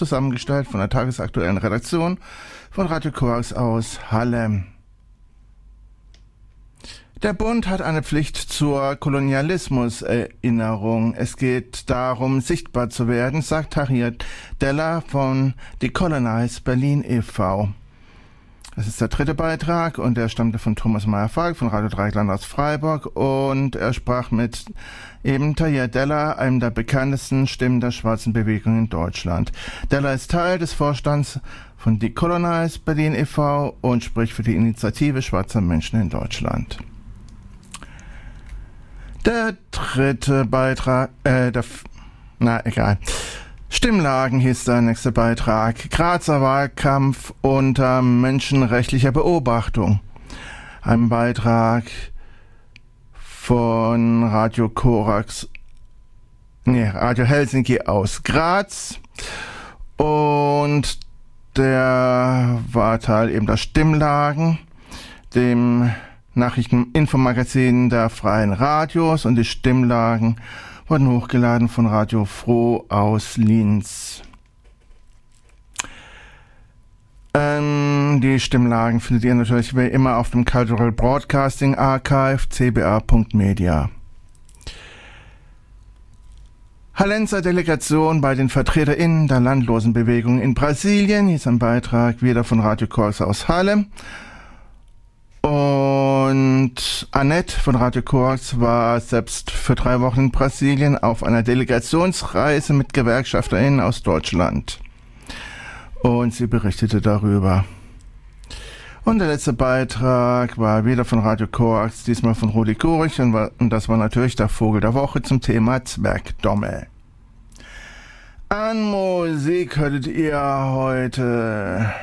zusammengestellt von der tagesaktuellen Redaktion von Radio Korax aus Halle. Der Bund hat eine Pflicht zur Kolonialismuserinnerung. Es geht darum, sichtbar zu werden, sagt Harriet Deller von Decolonize Berlin e.V. Das ist der dritte Beitrag und der stammte von Thomas Meyer-Falk von Radio Dreieckland aus Freiburg und er sprach mit eben Harriet Deller, einem der bekanntesten Stimmen der schwarzen Bewegung in Deutschland. Deller ist Teil des Vorstands von Decolonize Berlin e.V. und spricht für die Initiative schwarzer Menschen in Deutschland. Der dritte Beitrag, Stimmlagen hieß der nächste Beitrag. Grazer Wahlkampf unter menschenrechtlicher Beobachtung. Ein Beitrag von Radio Helsinki aus Graz. Und der war Teil eben der Stimmlagen, dem Nachrichteninfomagazin der Freien Radios, und die Stimmlagen wurden hochgeladen von Radio Froh aus Linz. Die Stimmlagen findet ihr natürlich wie immer auf dem Cultural Broadcasting Archive cba.media. Hallenser Delegation bei den VertreterInnen der Landlosenbewegung in Brasilien, hier ist ein Beitrag wieder von Radio Korax aus Halle. Und Annette von Radio Korax war selbst für 3 Wochen in Brasilien auf einer Delegationsreise mit GewerkschafterInnen aus Deutschland. Und sie berichtete darüber. Und der letzte Beitrag war wieder von Radio Korax, diesmal von Rudi Kurich, und das war natürlich der Vogel der Woche zum Thema Zwergdommel. An Musik hörtet ihr heute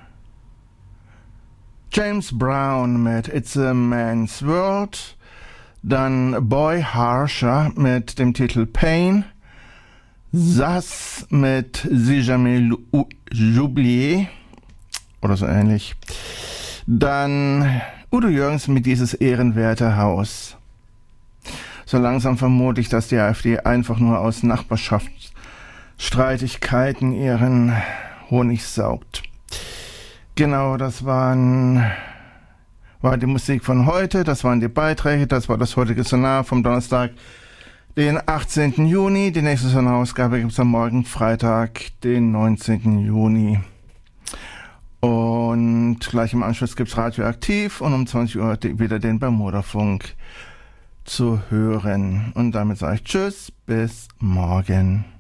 James Brown mit It's a Man's World, dann Boy Harsher mit dem Titel Pain, Sass mit Si Jamais J'oublié oder so ähnlich, dann Udo Jürgens mit Dieses ehrenwerte Haus. So langsam vermute ich, dass die AfD einfach nur aus Nachbarschaftsstreitigkeiten ihren Honig saugt. Genau, das war die Musik von heute, das waren die Beiträge, das war das heutige Sonar vom Donnerstag, den 18. Juni. Die nächste Sonarausgabe gibt es am Morgen, Freitag, den 19. Juni. Und gleich im Anschluss gibt es Radioaktiv und um 20 Uhr wieder den Bermuda-Funk zu hören. Und damit sage ich Tschüss, bis morgen.